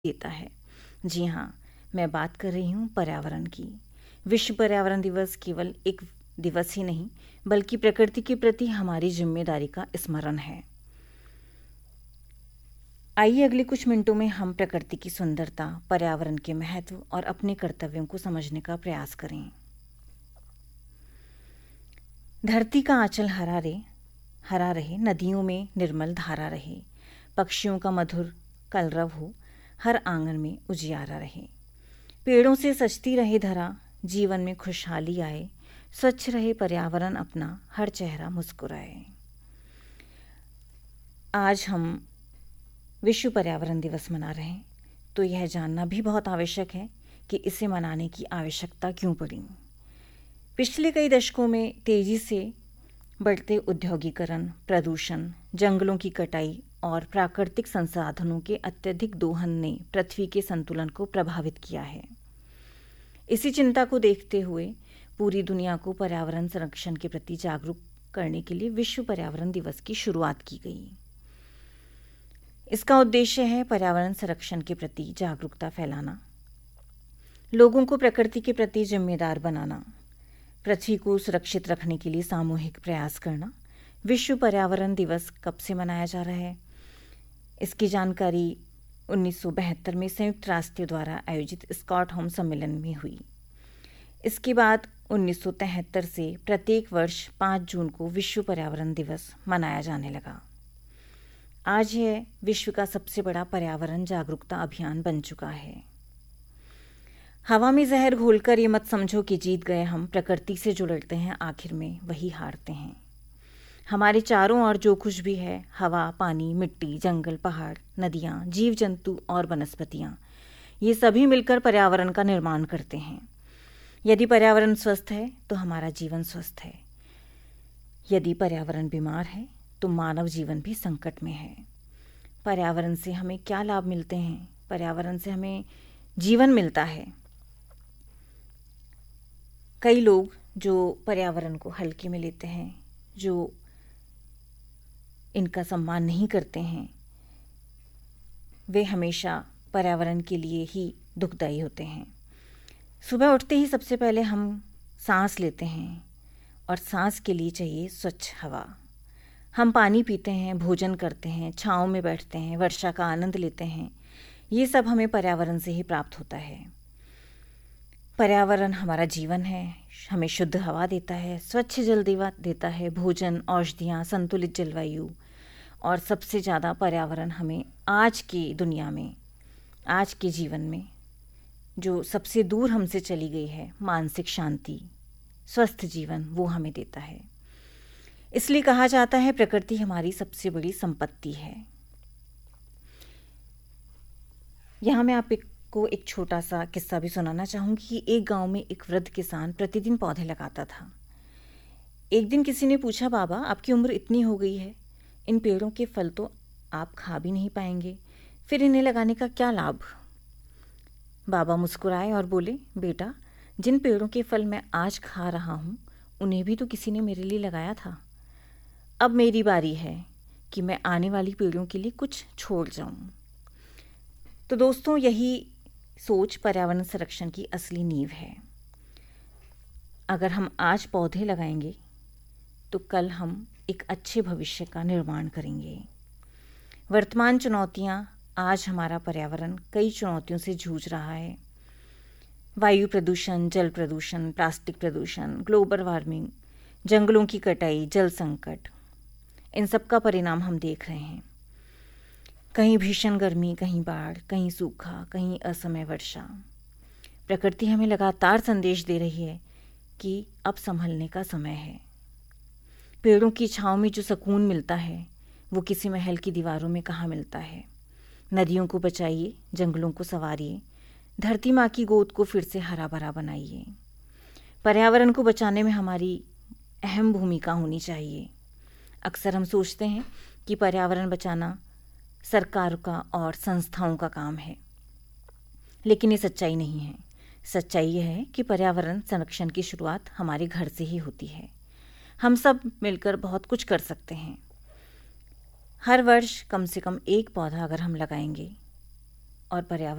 देता है। जी हाँ, मैं बात कर रही हूँ पर्यावरण की। विश्व पर्यावरण दिवस केवल एक दिवस ही नहीं, बल्कि प्रकृति के प्रति हमारी जिम्मेदारी का स्मरण है। आइए अगले कुछ मिनटों में हम प्रकृति की सुंदरता, पर्यावरण के महत्व और अपने कर्तव्यों को समझने का प्रयास करें। धरती का आंचल हरा रहे, नदियों में निर्मल धारा रहे, पक्षियों का मधुर कलरव हो, हर आंगन में उजियारा रहे। पेड़ों से सजती रहे धरा, जीवन में खुशहाली आए, स्वच्छ रहे पर्यावरण अपना, हर चेहरा मुस्कुराए। आज हम विश्व पर्यावरण दिवस मना रहे हैं, तो यह जानना भी बहुत आवश्यक है कि इसे मनाने की आवश्यकता क्यों पड़ी। पिछले कई दशकों में तेजी से बढ़ते औद्योगिकरण, प्रदूषण, जंगलों की कटाई और प्राकृतिक संसाधनों के अत्यधिक दोहन ने पृथ्वी के संतुलन को प्रभावित किया है। इसी चिंता को देखते हुए पूरी दुनिया को पर्यावरण संरक्षण के प्रति जागरूक करने के लिए विश्व पर्यावरण दिवस की शुरुआत की गई। इसका उद्देश्य है पर्यावरण संरक्षण के प्रति जागरूकता फैलाना, लोगों को प्रकृति के प्रति जिम्मेदार बनाना, पृथ्वी को सुरक्षित रखने के लिए सामूहिक प्रयास करना। विश्व पर्यावरण दिवस कब से मनाया जा रहा है, इसकी जानकारी 1972 में संयुक्त राष्ट्र द्वारा आयोजित स्टॉकहोम सम्मेलन में हुई। इसके बाद 1973 से प्रत्येक वर्ष 5 जून को विश्व पर्यावरण दिवस मनाया जाने लगा। आज यह विश्व का सबसे बड़ा पर्यावरण जागरूकता अभियान बन चुका है। हवा में जहर घोलकर ये मत समझो कि जीत गए हम, प्रकृति से जो लड़ते हैं आखिर में वही हारते हैं। हमारे चारों ओर जो कुछ भी है, हवा, पानी, मिट्टी, जंगल, पहाड़, नदियाँ, जीव जंतु और वनस्पतियाँ, ये सभी मिलकर पर्यावरण का निर्माण करते हैं। यदि पर्यावरण स्वस्थ है तो हमारा जीवन स्वस्थ है। यदि पर्यावरण बीमार है तो मानव जीवन भी संकट में है। पर्यावरण से हमें क्या लाभ मिलते हैं? पर्यावरण से हमें जीवन मिलता है। कई लोग जो पर्यावरण को हल्के में लेते हैं, जो इनका सम्मान नहीं करते हैं, वे हमेशा पर्यावरण के लिए ही दुखदायी होते हैं। सुबह उठते ही सबसे पहले हम सांस लेते हैं और सांस के लिए चाहिए स्वच्छ हवा। हम पानी पीते हैं, भोजन करते हैं, छाँव में बैठते हैं, वर्षा का आनंद लेते हैं। ये सब हमें पर्यावरण से ही प्राप्त होता है। पर्यावरण हमारा जीवन है, हमें शुद्ध हवा देता है, स्वच्छ जल देता है, भोजन, औषधियाँ, संतुलित जलवायु, और सबसे ज़्यादा पर्यावरण हमें आज की दुनिया में, आज के जीवन में जो सबसे दूर हमसे चली गई है, मानसिक शांति, स्वस्थ जीवन, वो हमें देता है। इसलिए कहा जाता है प्रकृति हमारी सबसे बड़ी संपत्ति है। यहाँ मैं आपको एक छोटा सा किस्सा भी सुनाना चाहूँगी कि एक गांव में एक वृद्ध किसान प्रतिदिन पौधे लगाता था। एक दिन किसी ने पूछा, बाबा आपकी उम्र इतनी हो गई है, इन पेड़ों के फल तो आप खा भी नहीं पाएंगे, फिर इन्हें लगाने का क्या लाभ? बाबा मुस्कुराए और बोले, बेटा जिन पेड़ों के फल मैं आज खा रहा हूँ उन्हें भी तो किसी ने मेरे लिए लगाया था। अब मेरी बारी है कि मैं आने वाली पीढ़ियों के लिए कुछ छोड़ जाऊं। तो दोस्तों, यही सोच पर्यावरण संरक्षण की असली नींव है। अगर हम आज पौधे लगाएंगे तो कल हम एक अच्छे भविष्य का निर्माण करेंगे। वर्तमान चुनौतियां, आज हमारा पर्यावरण कई चुनौतियों से जूझ रहा है। वायु प्रदूषण, जल प्रदूषण, प्लास्टिक प्रदूषण, ग्लोबल वार्मिंग, जंगलों की कटाई, जल संकट, इन सब का परिणाम हम देख रहे हैं। कहीं भीषण गर्मी, कहीं बाढ़, कहीं सूखा, कहीं असमय वर्षा। प्रकृति हमें लगातार संदेश दे रही है कि अब संभलने का समय है। पेड़ों की छांव में जो सुकून मिलता है वो किसी महल की दीवारों में कहाँ मिलता है। नदियों को बचाइए, जंगलों को संवारिए, धरती माँ की गोद को फिर से हरा भरा बनाइए। पर्यावरण को बचाने में हमारी अहम भूमिका होनी चाहिए। अक्सर हम सोचते हैं कि पर्यावरण बचाना सरकार का और संस्थाओं का काम है, लेकिन ये सच्चाई नहीं है। सच्चाई यह है कि पर्यावरण संरक्षण की शुरुआत हमारे घर से ही होती है। हम सब मिलकर बहुत कुछ कर सकते हैं। हर वर्ष कम से कम एक पौधा अगर हम लगाएंगे और पर्यावरण